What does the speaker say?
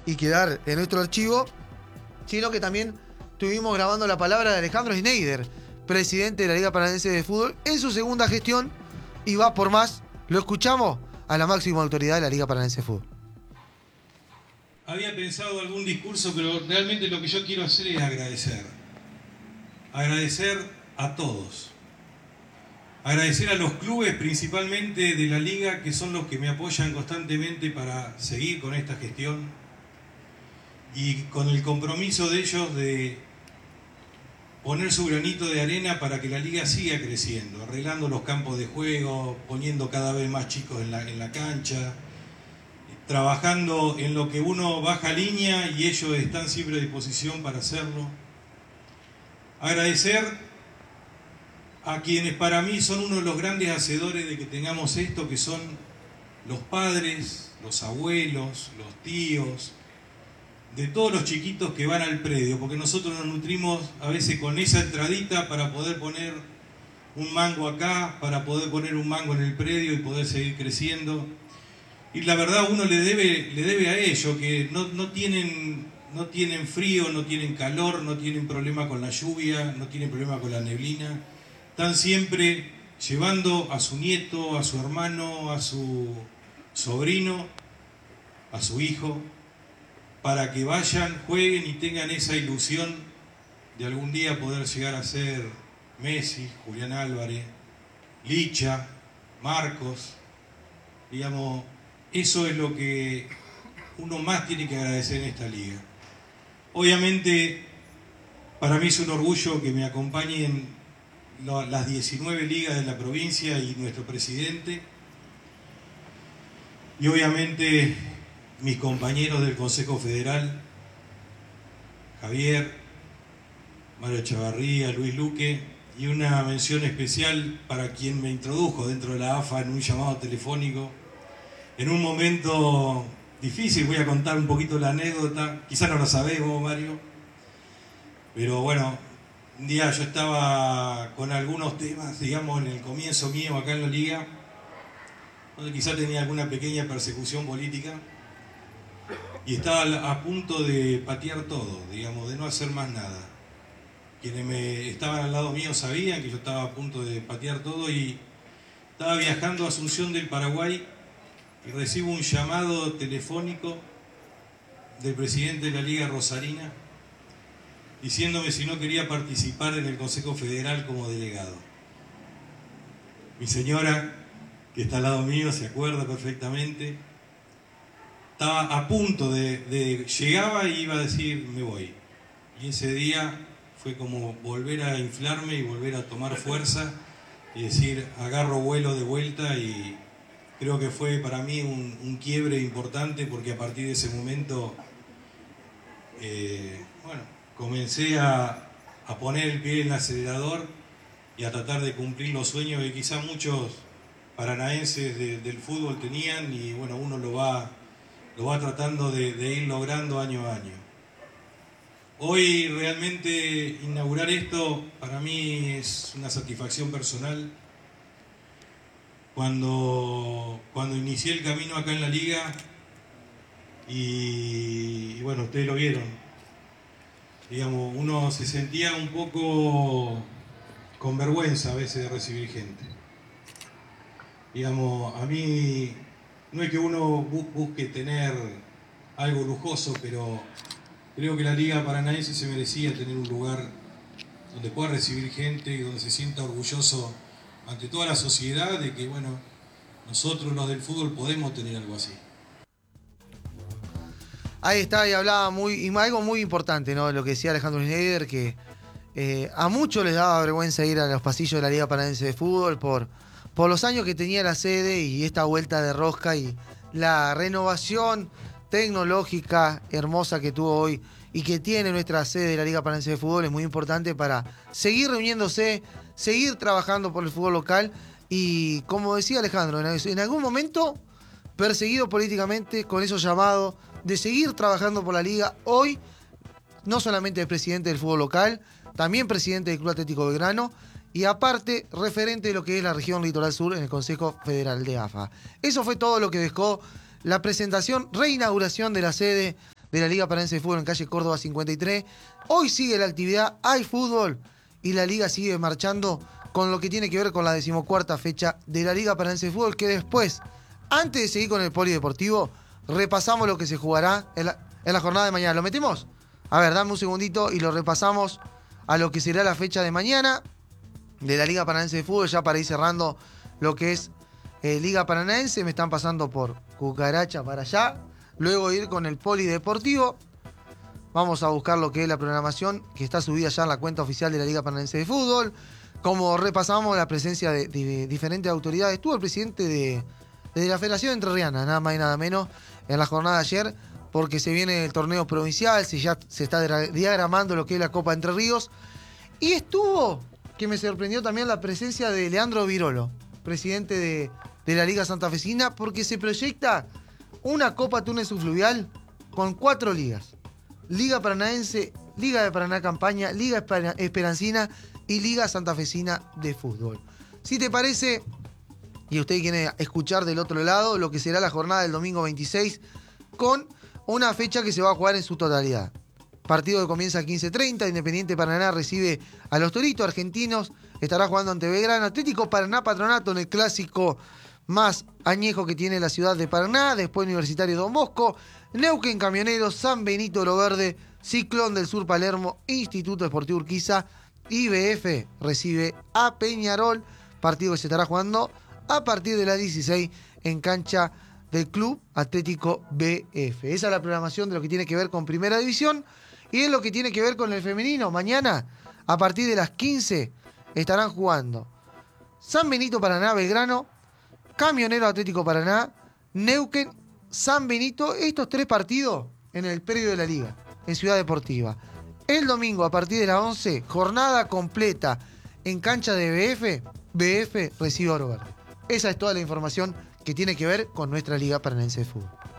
y quedar en nuestro archivo, sino que también estuvimos grabando la palabra de Alejandro Schneider, presidente de la Liga Paranaense de Fútbol, en su segunda gestión, y va por más. Lo escuchamos a la máxima autoridad de la Liga Paranaense de Fútbol. Había pensado algún discurso, pero realmente lo que yo quiero hacer es agradecer. Agradecer a todos. Agradecer a los clubes, principalmente de la Liga, que son los que me apoyan constantemente para seguir con esta gestión y con el compromiso de ellos de poner su granito de arena para que la Liga siga creciendo, arreglando los campos de juego, poniendo cada vez más chicos en la cancha, trabajando en lo que uno baja línea y ellos están siempre a disposición para hacerlo. Agradecer a quienes para mí son uno de los grandes hacedores de que tengamos esto, que son los padres, los abuelos, los tíos, de todos los chiquitos que van al predio, porque nosotros nos nutrimos a veces con esa entradita para poder poner un mango acá, para poder poner un mango en el predio y poder seguir creciendo. Y la verdad uno le debe a ellos, que no tienen frío, no tienen calor, no tienen problema con la lluvia, no tienen problema con la neblina. Están siempre llevando a su nieto, a su hermano, a su sobrino, a su hijo, para que vayan, jueguen y tengan esa ilusión de algún día poder llegar a ser Messi, Julián Álvarez, Licha, Marcos. Digamos, eso es lo que uno más tiene que agradecer en esta liga. Obviamente, para mí es un orgullo que me acompañen las 19 ligas de la provincia y nuestro presidente. Y obviamente mis compañeros del Consejo Federal, Javier, Mario Chavarría, Luis Luque, y una mención especial para quien me introdujo dentro de la AFA en un llamado telefónico. En un momento difícil, voy a contar un poquito la anécdota, quizás no la sabés vos, Mario, pero bueno, un día yo estaba con algunos temas, digamos, en el comienzo mío acá en la Liga, donde quizás tenía alguna pequeña persecución política, y estaba a punto de patear todo, digamos, de no hacer más nada. Quienes estaban al lado mío sabían que yo estaba a punto de patear todo y estaba viajando a Asunción del Paraguay y recibo un llamado telefónico del presidente de la Liga Rosarina diciéndome si no quería participar en el Consejo Federal como delegado. Mi señora, que está al lado mío, se acuerda perfectamente. Estaba a punto llegaba y iba a decir, me voy. Y ese día fue como volver a inflarme y volver a tomar fuerza y decir, agarro vuelo de vuelta, y creo que fue para mí un quiebre importante, porque a partir de ese momento, bueno, comencé a poner el pie en el acelerador y a tratar de cumplir los sueños que quizá muchos paranaenses del fútbol tenían, y bueno, uno lo va tratando de ir logrando año a año. Hoy realmente inaugurar esto para mí es una satisfacción personal. Cuando inicié el camino acá en la Liga, y bueno, ustedes lo vieron, digamos, uno se sentía un poco con vergüenza a veces de recibir gente. Digamos, a mí no es que uno busque tener algo lujoso, pero creo que la Liga Paranaense se merecía tener un lugar donde pueda recibir gente y donde se sienta orgulloso ante toda la sociedad de que, bueno, nosotros los del fútbol podemos tener algo así. Ahí está, y hablaba algo muy importante, ¿no? Lo que decía Alejandro Schneider, que a muchos les daba vergüenza ir a los pasillos de la Liga Paranaense de Fútbol por los años que tenía la sede y esta vuelta de rosca y la renovación tecnológica hermosa que tuvo hoy y que tiene nuestra sede de la Liga Paranaense de Fútbol. Es muy importante para seguir reuniéndose, seguir trabajando por el fútbol local y, como decía Alejandro, en algún momento perseguido políticamente, con esos llamados de seguir trabajando por la Liga. Hoy no solamente es presidente del fútbol local, también presidente del Club Atlético Belgrano, y aparte referente de lo que es la región Litoral Sur en el Consejo Federal de AFA. Eso fue todo lo que dejó la presentación, reinauguración de la sede de la Liga Paranaense de Fútbol en calle Córdoba 53. Hoy sigue la actividad, hay fútbol y la liga sigue marchando con lo que tiene que ver con la 14ª fecha de la Liga Paranaense de Fútbol, que después, antes de seguir con el polideportivo, repasamos lo que se jugará en la jornada de mañana. ¿Lo metemos? A ver, dame un segundito y lo repasamos a lo que será la fecha de mañana de la Liga Paranaense de Fútbol, ya para ir cerrando lo que es Liga Paranaense. Me están pasando por cucaracha para allá. Luego ir con el polideportivo. Vamos a buscar lo que es la programación que está subida ya en la cuenta oficial de la Liga Paranaense de Fútbol. Como repasamos la presencia de diferentes autoridades, estuvo el presidente de la Federación Entrerriana, nada más y nada menos, en la jornada de ayer, porque se viene el torneo provincial, ya se está diagramando lo que es la Copa Entre Ríos. Y estuvo, que me sorprendió también, la presencia de Leandro Virolo, presidente de la Liga Santafesina, porque se proyecta una Copa Túnez Subfluvial con 4 ligas. Liga Paranaense, Liga de Paraná Campaña, Liga Esperancina y Liga Santafesina de Fútbol. Si te parece, y usted quiere escuchar del otro lado, lo que será la jornada del domingo 26, con una fecha que se va a jugar en su totalidad. Partido que comienza a 15:30, Independiente Paraná recibe a los Toritos Argentinos, estará jugando ante Belgrano, Atlético Paraná Patronato en el clásico más añejo que tiene la ciudad de Paraná, después Universitario Don Bosco, Neuquén Camioneros, San Benito Lo Verde, Ciclón del Sur Palermo, Instituto Deportivo Urquiza, IBF recibe a Peñarol, partido que se estará jugando a partir de las 16 en cancha del Club Atlético BF. Esa es la programación de lo que tiene que ver con Primera División y es lo que tiene que ver con el femenino. Mañana, a partir de las 15, estarán jugando San Benito Paraná Belgrano, Camionero Atlético Paraná, Neuquén, San Benito, estos 3 partidos en el predio de la Liga, en Ciudad Deportiva. El domingo, a partir de las 11, jornada completa en cancha de BF recibe a Oro Verde. Esa es toda la información que tiene que ver con nuestra Liga Paranaense de Fútbol.